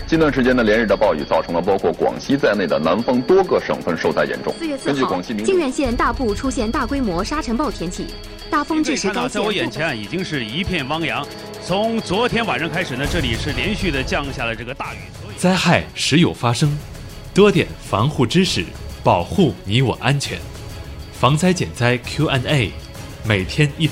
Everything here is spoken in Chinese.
近段时间的连日的暴雨，造成了包括广西在内的南方多个省份受灾严重。 4月4号，靖远县大部出现大规模沙尘暴天气，大风致使该县。 在我眼前已经是一片汪洋。从昨天晚上开始呢，这里是连续的降下了这个大雨。 灾害时有发生，多点防护知识，保护你我安全。防灾减灾 Q&A， 每天1分